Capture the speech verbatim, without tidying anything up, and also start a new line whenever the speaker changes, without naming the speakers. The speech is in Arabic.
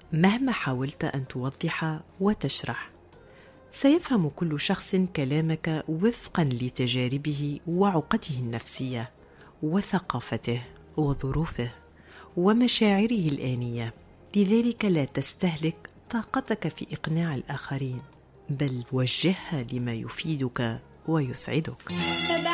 مهما حاولت أن توضح وتشرح، سيفهم كل شخص كلامك وفقا لتجاربه وعقده النفسية وثقافته وظروفه ومشاعره الآنية. لذلك لا تستهلك طاقتك في إقناع الآخرين، بل وجهها لما يفيدك ويسعدك.